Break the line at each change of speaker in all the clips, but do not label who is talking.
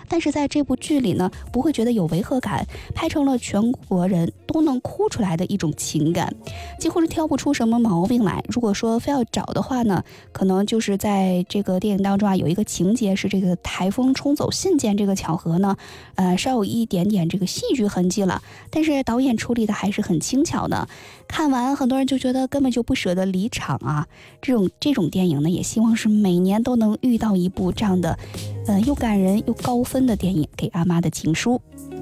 但是在这部剧里呢，不会觉得有违和感，拍成了全国人都能哭出来的一种情感，几乎是挑不出什么毛病来。如果说非要找的话呢，可能就是在这个电影当中有一个情节是这个台风冲走信件这个巧合呢，稍有一点点这个戏剧痕迹了，但是导演处理的还是很轻巧的。看完很多人就觉得根本就不舍得离场啊，这种电影呢，也希望是每年都能遇到一部这样的又感人又高分的电影，给阿妈的情书。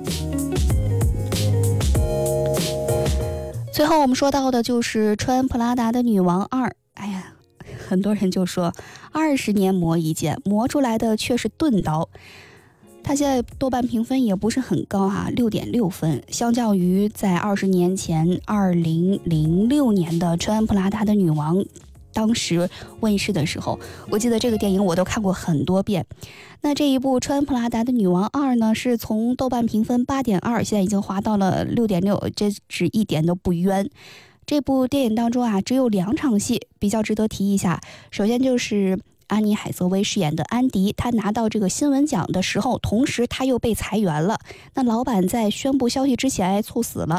最后我们说到的就是穿普拉达的女王2，哎呀，很多人就说20年磨一剑，磨出来的却是钝刀。它现在豆瓣评分也不是很高6.6分，相较于在20年前2006年的穿普拉达的女王当时问世的时候，我记得这个电影我都看过很多遍。那这一部穿普拉达的女王2呢，是从豆瓣评分8.2现在已经滑到了6.6，这是一点都不冤。这部电影当中只有2场戏比较值得提一下。首先就是安妮海瑟薇饰演的安迪，她拿到这个新闻奖的时候，同时她又被裁员了。那老板在宣布消息之前猝死了。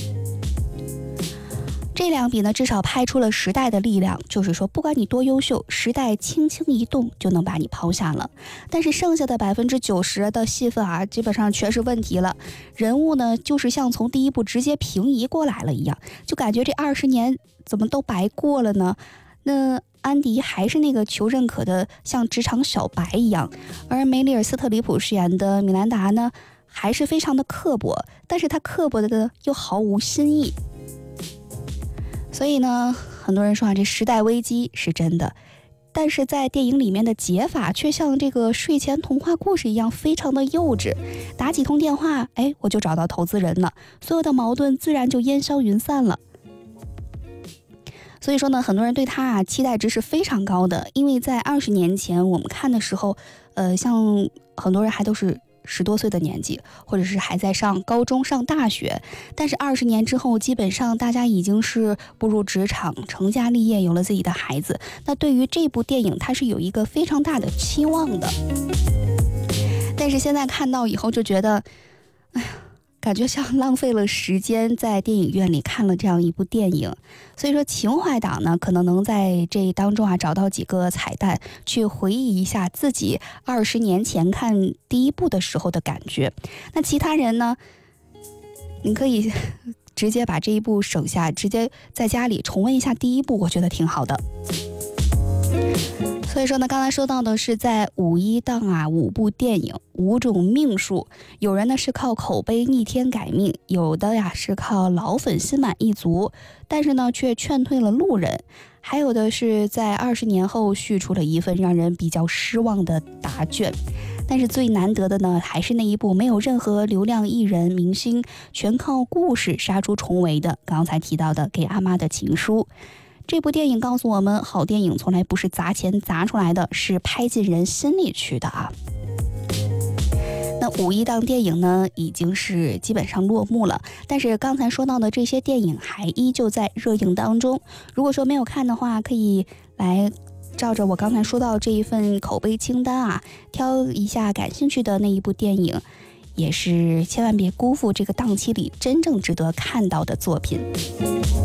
这两笔呢，至少拍出了时代的力量，就是说，不管你多优秀，时代轻轻一动就能把你抛下了。但是剩下的90%的戏份基本上全是问题了。人物呢，就是像从第一部直接平移过来了一样，就感觉这20年怎么都白过了呢？那安迪还是那个求认可的像职场小白一样，而梅丽尔·斯特里普饰演的米兰达呢，还是非常的刻薄，但是她刻薄的又毫无新意。所以呢，很多人说这时代危机是真的，但是在电影里面的解法却像这个睡前童话故事一样非常的幼稚。打几通电话，我就找到投资人了，所有的矛盾自然就烟消云散了。所以说呢，很多人对他期待值是非常高的，因为在20年前我们看的时候，像很多人还都是10多岁的年纪，或者是还在上高中上大学，但是20年之后，基本上大家已经是步入职场，成家立业，有了自己的孩子。那对于这部电影，它是有一个非常大的期望的。但是现在看到以后就觉得，感觉像浪费了时间在电影院里看了这样一部电影。所以说情怀党呢，可能能在这当中找到几个彩蛋，去回忆一下自己20年前看第一部的时候的感觉。那其他人呢，你可以直接把这一部省下，直接在家里重温一下第一部，我觉得挺好的。所以说呢，刚才说到的是在五一档5部电影5种命数，有人呢是靠口碑逆天改命，有的是靠老粉心满意足，但是呢却劝退了路人，还有的是在20年后续出了一份让人比较失望的答卷。但是最难得的呢，还是那一部没有任何流量艺人明星，全靠故事杀出重围的刚才提到的《给阿妈的情书》。这部电影告诉我们，好电影从来不是砸钱砸出来的，是拍进人心里去的那五一档电影呢，已经是基本上落幕了，但是刚才说到的这些电影还依旧在热映当中。如果说没有看的话，可以来照着我刚才说到这一份口碑清单挑一下感兴趣的那一部电影，也是千万别辜负这个档期里真正值得看到的作品。